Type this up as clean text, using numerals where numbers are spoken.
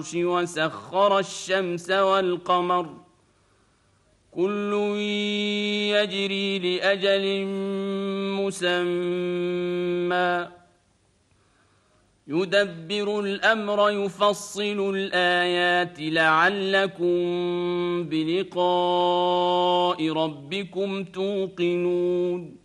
وسخر الشمس والقمر كل يجري لأجل مسمى يدبر الأمر يفصل الآيات لعلكم بلقاء ربكم توقنون